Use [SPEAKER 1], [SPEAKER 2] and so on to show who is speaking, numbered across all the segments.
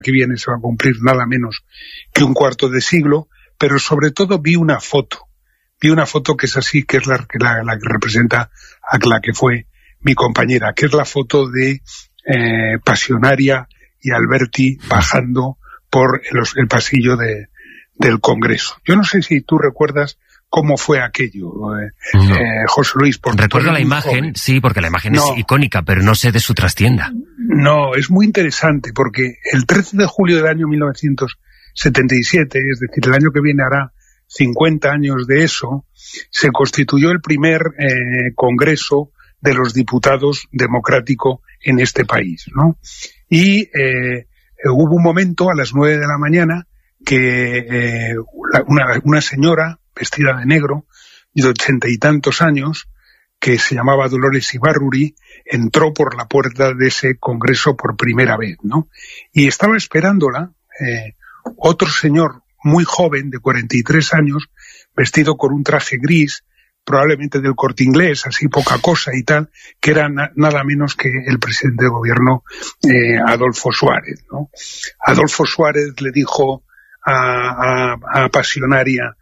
[SPEAKER 1] que viene se va a cumplir nada menos que un cuarto de siglo, pero sobre todo vi una foto que es así, que es la que representa a la que fue mi compañera, que es la foto de Passionaria y Alberti bajando por el pasillo del Congreso. Yo no sé si tú recuerdas cómo fue aquello, José Luis.
[SPEAKER 2] Recuerdo la imagen, joven. Sí, porque la imagen es icónica, pero no sé de su trastienda.
[SPEAKER 1] No, es muy interesante, porque el 13 de julio del año 1977, es decir, el año que viene hará 50 años de eso, se constituyó el primer Congreso de los Diputados democrático en este país, ¿no? Y hubo un momento a las 9 de la mañana que una señora vestida de negro, de 80 y tantos años, que se llamaba Dolores Ibárruri, entró por la puerta de ese congreso por primera vez, ¿no? Y estaba esperándola otro señor muy joven, de 43 años, vestido con un traje gris, probablemente del Corte Inglés, así poca cosa y tal, que era nada menos que el presidente de gobierno, Adolfo Suárez, ¿no? Adolfo Suárez le dijo a Passionaria,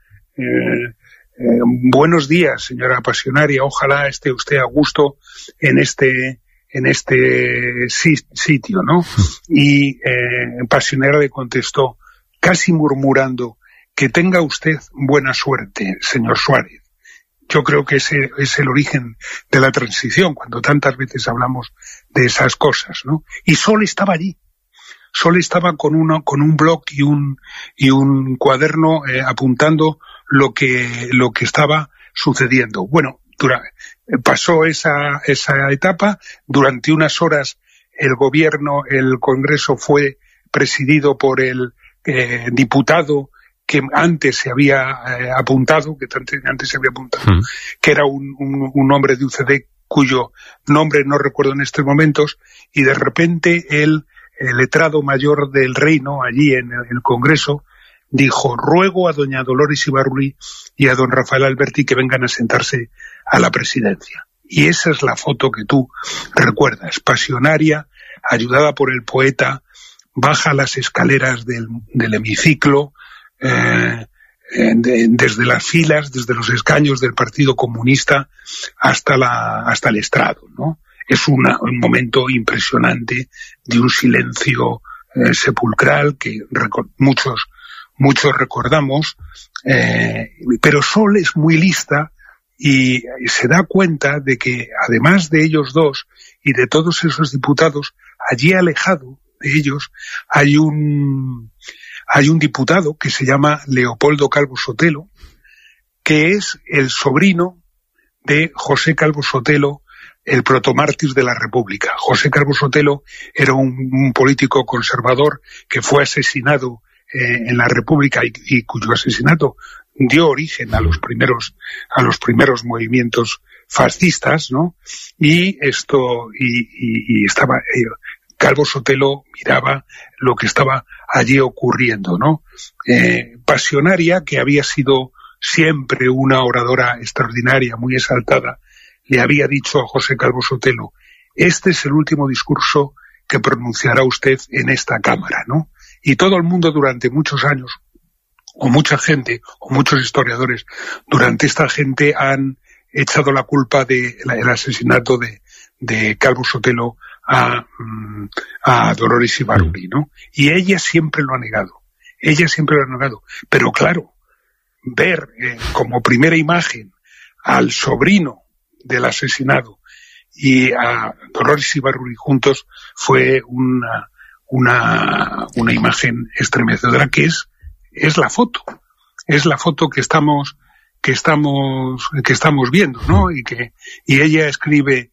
[SPEAKER 1] buenos días, señora Passionaria, ojalá esté usted a gusto en este sitio, ¿no? Y Passionaria le contestó, casi murmurando, que tenga usted buena suerte, señor Suárez. Yo creo que ese es el origen de la transición, cuando tantas veces hablamos de esas cosas, ¿no? Y Sol estaba allí. Sol estaba con un bloc y un cuaderno apuntando lo que estaba sucediendo. Bueno, pasó esa etapa. Durante unas horas el Congreso fue presidido por el diputado que antes se había apuntado, que era un hombre de UCD cuyo nombre no recuerdo en estos momentos, y de repente el letrado mayor del reino, allí en el Congreso, dijo, ruego a doña Dolores Ibárruri y a don Rafael Alberti que vengan a sentarse a la presidencia. Y esa es la foto que tú recuerdas. Passionaria, ayudada por el poeta, baja las escaleras del hemiciclo, desde las filas, desde los escaños del Partido Comunista hasta el estrado, ¿no? Es un momento impresionante de un silencio sepulcral que muchos recordamos, pero Sol es muy lista y se da cuenta de que además de ellos dos y de todos esos diputados, allí alejado de ellos hay un diputado que se llama Leopoldo Calvo Sotelo, que es el sobrino de José Calvo Sotelo, el protomártir de la República. José Calvo Sotelo era un político conservador que fue asesinado en la República y cuyo asesinato dio origen a los primeros movimientos fascistas, ¿no? Y estaba Calvo Sotelo miraba lo que estaba allí ocurriendo, ¿no? Passionaria, que había sido siempre una oradora extraordinaria, muy exaltada, le había dicho a José Calvo Sotelo, este es el último discurso que pronunciará usted en esta Cámara, ¿no? Y todo el mundo durante muchos años, o mucha gente, o muchos historiadores, durante esta gente han echado la culpa del asesinato de Calvo Sotelo a Dolores Ibárruri, ¿no? Y ella siempre lo ha negado. Pero claro, ver como primera imagen al sobrino del asesinado y a Dolores Ibárruri juntos fue una imagen estremecedora, que es la foto que estamos viendo, ¿no? Y ella escribe,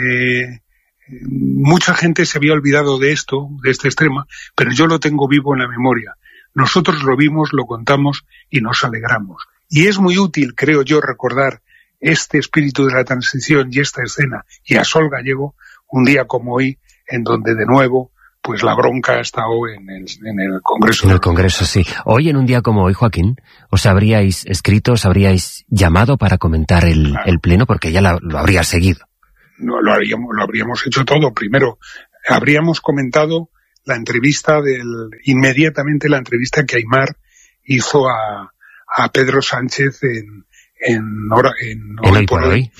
[SPEAKER 1] mucha gente se había olvidado de este extremo, pero yo lo tengo vivo en la memoria. Nosotros lo vimos, lo contamos y nos alegramos. Y es muy útil, creo yo, recordar este espíritu de la transición y esta escena, y a Sol Gallego, un día como hoy, en donde de nuevo, pues la bronca ha estado en el Congreso.
[SPEAKER 2] En el Congreso, sí. Hoy, en un día como hoy, Joaquín, ¿os habríais escrito, os habríais llamado para comentar el pleno? Porque ya lo habría seguido.
[SPEAKER 1] No, lo habríamos hecho todo. Primero, habríamos comentado inmediatamente la entrevista que Aimar hizo a Pedro Sánchez en Hoy por Hoy,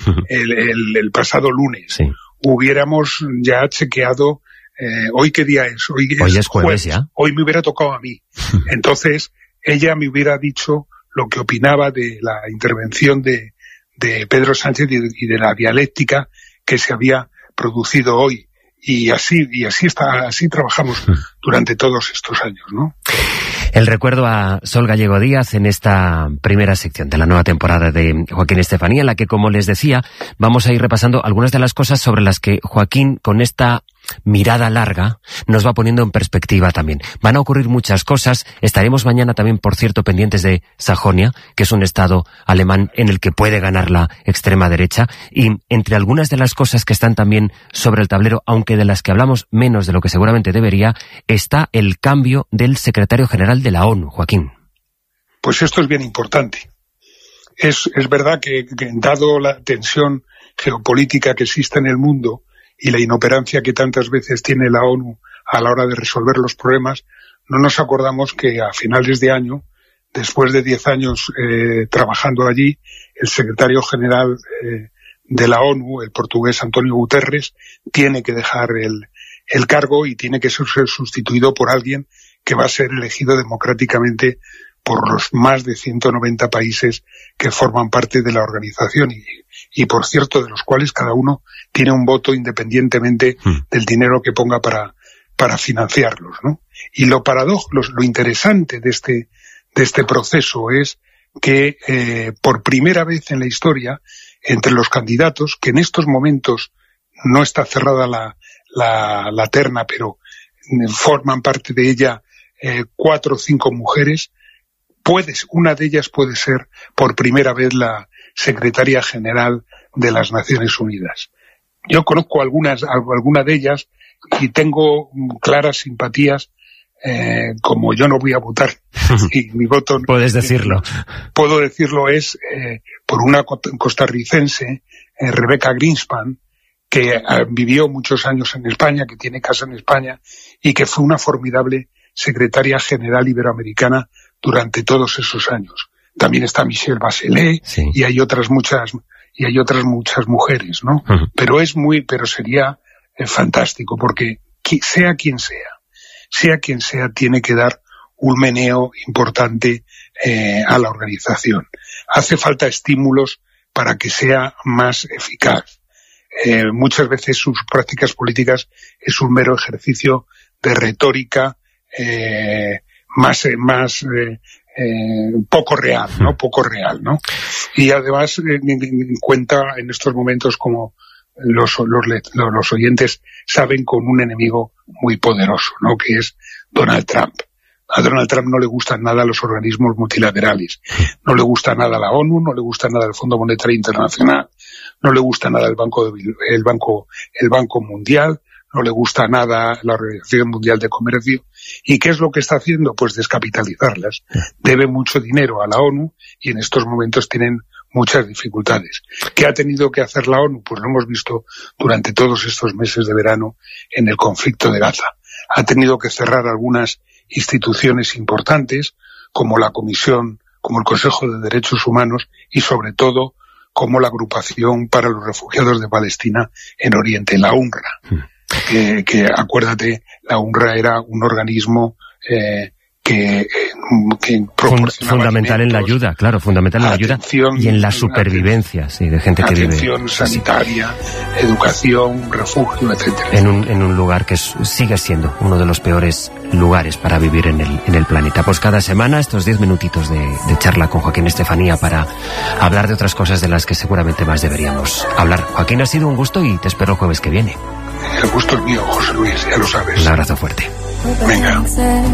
[SPEAKER 1] el pasado lunes.
[SPEAKER 2] Sí.
[SPEAKER 1] Hubiéramos ya chequeado, ¿hoy qué día es? Hoy
[SPEAKER 2] es jueves ya.
[SPEAKER 1] Hoy me hubiera tocado a mí. Entonces, ella me hubiera dicho lo que opinaba de la intervención de Pedro Sánchez y de la dialéctica que se había producido hoy. Y así trabajamos durante todos estos años, ¿no?
[SPEAKER 2] El recuerdo a Sol Gallego Díaz en esta primera sección de la nueva temporada de Joaquín Estefanía, en la que, como les decía, vamos a ir repasando algunas de las cosas sobre las que Joaquín, con esta mirada larga, nos va poniendo en perspectiva también. Van a ocurrir muchas cosas. Estaremos mañana también, por cierto, pendientes de Sajonia, que es un estado alemán en el que puede ganar la extrema derecha. Y entre algunas de las cosas que están también sobre el tablero, aunque de las que hablamos menos de lo que seguramente debería, está el cambio del secretario general de la ONU, Joaquín.
[SPEAKER 1] Pues esto es bien importante. Es verdad que dado la tensión geopolítica que existe en el mundo y la inoperancia que tantas veces tiene la ONU a la hora de resolver los problemas, no nos acordamos que a finales de año, después de 10 años trabajando allí, el secretario general de la ONU, el portugués António Guterres, tiene que dejar el cargo y tiene que ser sustituido por alguien que va a ser elegido democráticamente por los más de 190 países que forman parte de la organización y por cierto, de los cuales cada uno tiene un voto independientemente del dinero que ponga para financiarlos, ¿no? Y lo interesante de este proceso es que por primera vez en la historia, entre los candidatos, que en estos momentos no está cerrada la terna, pero forman parte de ella 4 o 5 mujeres, una de ellas puede ser por primera vez la secretaria general de las Naciones Unidas. Yo conozco alguna de ellas y tengo claras simpatías, como yo no voy a votar y mi voto...
[SPEAKER 2] Puedes decirlo.
[SPEAKER 1] Puedo decirlo, es por una costarricense, Rebecca Greenspan, que vivió muchos años en España, que tiene casa en España y que fue una formidable secretaria general iberoamericana durante todos esos años. También está Michelle Bachelet, sí. y hay otras muchas mujeres, ¿no? Pero sería fantástico, porque sea quien sea, tiene que dar un meneo importante a la organización. Hace falta estímulos para que sea más eficaz. Muchas veces sus prácticas políticas es un mero ejercicio de retórica poco real, ¿no? Poco real, ¿no? Y además cuenta en estos momentos, como los oyentes saben, con un enemigo muy poderoso, ¿no? Que es Donald Trump. A Donald Trump no le gustan nada los organismos multilaterales, no le gusta nada la ONU, no le gusta nada el Fondo Monetario Internacional, no le gusta nada el Banco Mundial, no le gusta nada la Organización Mundial de Comercio. ¿Y qué es lo que está haciendo? Pues descapitalizarlas. Debe mucho dinero a la ONU y en estos momentos tienen muchas dificultades. ¿Qué ha tenido que hacer la ONU? Pues lo hemos visto durante todos estos meses de verano en el conflicto de Gaza. Ha tenido que cerrar algunas instituciones importantes, como la Comisión, como el Consejo de Derechos Humanos y sobre todo como la Agrupación para los Refugiados de Palestina en Oriente, la UNRWA. Que acuérdate, la UNRWA era un organismo que proporcionaba
[SPEAKER 2] fundamental en la ayuda, claro, fundamental en la ayuda y en la supervivencia, sí, de gente que vive.
[SPEAKER 1] Atención sanitaria, educación, refugio, etcétera.
[SPEAKER 2] En un lugar que sigue siendo uno de los peores lugares para vivir en el planeta. Pues cada semana estos 10 minutitos de charla con Joaquín Estefanía para hablar de otras cosas de las que seguramente más deberíamos hablar. Joaquín, ha sido un gusto y te espero el jueves que viene.
[SPEAKER 1] El gusto es mío, José Luis, ya lo sabes.
[SPEAKER 2] Un abrazo fuerte.
[SPEAKER 1] Venga.